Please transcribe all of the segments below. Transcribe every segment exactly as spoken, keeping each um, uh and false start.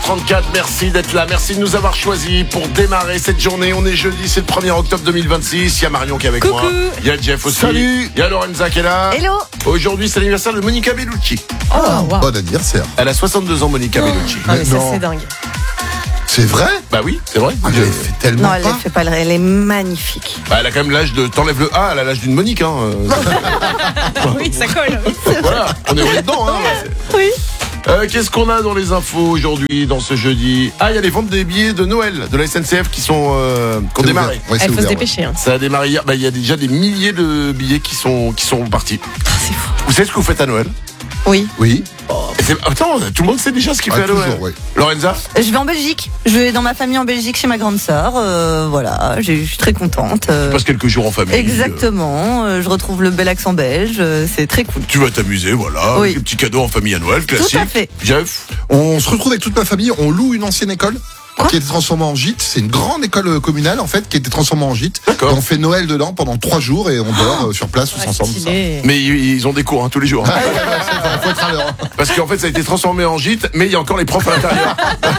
trente-quatre, merci d'être là, merci de nous avoir choisis pour démarrer cette journée. On est jeudi, c'est le premier octobre deux mille vingt-six. Il y a Marion qui est avec Coucou. moi. Il y a Jeff aussi. Salut. Il y a Lorenza qui est là. Hello. Aujourd'hui, c'est l'anniversaire de Monica Bellucci. Oh, wow. Bon anniversaire. Elle a soixante-deux ans, Monica Oh. Bellucci. Ah, mais ça, Non. c'est dingue. C'est vrai? Bah oui, c'est vrai. Ah, je fais tellement Non, elle pas. ne fait pas, elle est magnifique. Bah, elle a quand même l'âge de. T'enlèves le A, elle a l'âge d'une Monique. Hein. Oui, ça colle. Voilà, on est dedans. Hein. Oui. Euh, qu'est-ce qu'on a dans les infos aujourd'hui, dans ce jeudi? Ah, il y a les ventes des billets de Noël de la S N C F qui sont euh, qui ont C'est démarré. ouvert. Ouais, c'est Elle faut se ouvert, ouais. dépêcher. Hein. Ça a démarré hier. Bah, il y a déjà des milliers de billets qui sont qui sont partis. Ah, c'est fou. Vous savez ce que vous faites à Noël? Oui. Oui. Et c'est- Attends, tout le monde sait déjà ce qu'il Ah, fait à Noël. toujours, oui. Lorenza? Je vais en Belgique. Je vais dans ma famille en Belgique chez ma grande sœur. Euh, voilà, j'ai- je suis très contente. Euh, Tu passes quelques jours en famille. exactement. Euh, je retrouve le bel accent belge. Euh, c'est très cool. Euh, Tu vas t'amuser, voilà. Oui. Avec des petits cadeaux en famille à Noël, classique. Tout à fait. Jeff? On se retrouve avec toute ma famille, on loue une ancienne école. Quoi Qui a été transformée en gîte. C'est une grande école euh, communale en fait qui a été transformée en gîte. D'accord. Et on fait Noël dedans pendant trois jours et on dort euh, sur place tous ensemble. ça. Mais ils ils ont des cours hein, tous les jours. Ah, ouais, ouais, c'est vrai, faut être à l'heure. Parce qu'en fait, ça a été transformé en gîte, mais il y a encore les profs à l'intérieur.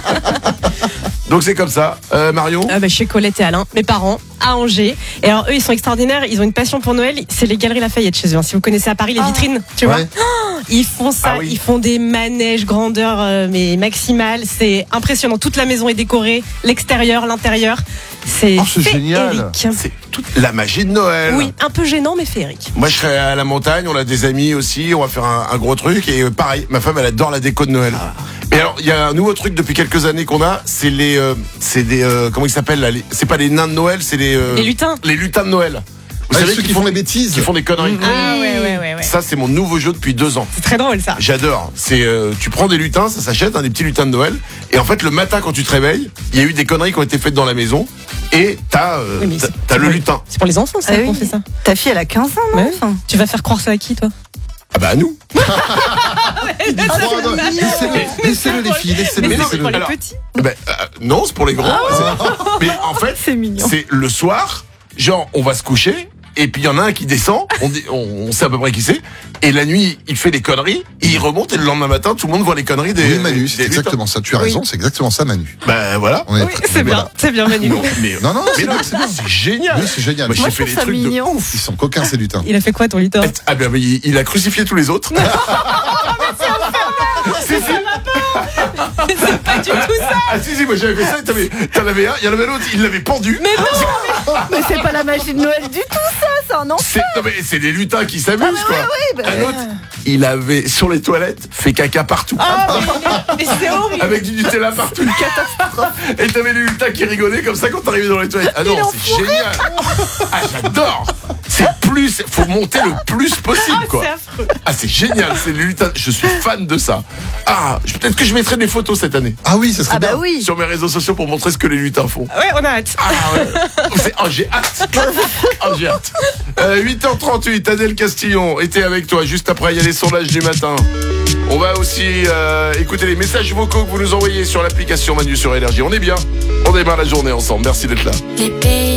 Donc c'est comme ça. Euh, Marion? Ah bah, chez Colette et Alain, mes parents, à Angers. Et alors eux, ils sont extraordinaires. Ils ont une passion pour Noël. C'est les Galeries Lafayette chez eux. hein. Si vous connaissez à Paris, les Ah. vitrines, tu Ouais. vois. Ils font ça. Ah oui. Ils font des manèges grandeur euh, mais maximale. C'est impressionnant. Toute la maison est décorée, l'extérieur, l'intérieur. C'est Oh, c'est féerique. génial. C'est toute la magie de Noël. Oui, un peu gênant mais féerique. Moi, je serai à la montagne, on a des amis aussi, on va faire un, un gros truc. Et euh, pareil, ma femme, elle adore la déco de Noël. Et alors, il y a un nouveau truc depuis quelques années qu'on a, c'est les, euh, c'est des, euh, comment ils s'appellent là, les- c'est pas les nains de Noël, c'est les, euh, Les lutins. les lutins de Noël. Vous Ah, savez ceux qui font des bêtises. qui font des conneries. Ah ouais, ouais, ouais, ouais. Ça, c'est mon nouveau jeu depuis deux ans. C'est très drôle ça. J'adore. C'est, euh, tu prends des lutins, ça s'achète, hein, des petits lutins de Noël. Et en fait, le matin, quand tu te réveilles, il y a eu des conneries qui ont été faites dans la maison. Et t'as, euh, Oui, mais t'as, c'est- t'as le c'est- lutin. C'est pour les enfants ça Ah qu'on oui. fait ça. Ta fille, elle a quinze ans, non Ouais. Enfin, Tu vas faire croire ça à qui toi? Ah bah à nous. Oh, non, Laissez-le, laissez-le les filles, laissez-le, Mais non, laissez-le. Pour les Alors, petits. Ben, euh, non, c'est pour les grands. C'est- Mais en fait, C'est mignon. c'est le soir, genre on va se coucher. Et puis il y en a un qui descend, on, dit- on, on sait à peu près qui c'est. Et la nuit, il fait des conneries, il remonte et le lendemain matin, tout le monde voit les conneries des. Oui, Manu, des- c'est des exactement ça. Tu as Oui. raison, c'est exactement ça, Manu. lutins. Ben voilà. On est- Oui, c'est bien, voilà. c'est bien Manu. Non, mais, Non, non, non, mais c'est non, bien, c'est bien. c'est génial. Oui, c'est génial. Moi, Moi, j'ai je fait trouve des ça trucs mignon. Ils sont coquins, ces lutins. Il a fait quoi ton lutin? de. Ah ben, mais il, il a crucifié tous les autres. Si, si. C'est pas du tout ça. Ah si si, moi j'avais fait ça. et t'avais- T'en avais un, il y en avait l'autre, il l'avait pendu. Mais non. Mais c'est pas la magie de Noël du tout, ça. C'est un enfer. C'est, non mais c'est des lutins qui s'amusent quoi. Oui, bah, Un autre, il avait sur les toilettes fait caca partout. Ah, mais, mais c'est horrible. Avec du Nutella partout. Et t'avais les lutins qui rigolaient comme ça quand t'arrivais dans les toilettes. Ah non, c'est génial. Ah j'adore. C'est plus, faut monter le plus possible Ah, quoi. c'est affreux. Ah c'est génial, c'est les lutins. Je suis fan de ça. Ah, je- peut-être que je mettrai des photos cette année Ah oui, ça serait Ah bah bien. oui. sur mes réseaux sociaux pour montrer ce que les lutins font. Ouais, on a hâte. Ah ouais. C'est- oh, j'ai hâte. Oh, j'ai hâte. Euh, huit heures trente-huit, Adèle Castillon était avec toi juste après. Il y a les sondages du matin. On va aussi euh, écouter les messages vocaux que vous nous envoyez sur l'application Manu sur Énergie. On est bien. On démarre la journée ensemble. Merci d'être là.